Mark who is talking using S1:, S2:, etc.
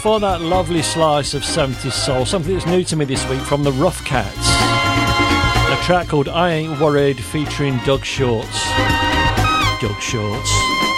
S1: before that, lovely slice of 70s soul, something that's new to me this week from the Rough Cats. A track called I Ain't Worried featuring Doug Shorts. Doug Shorts.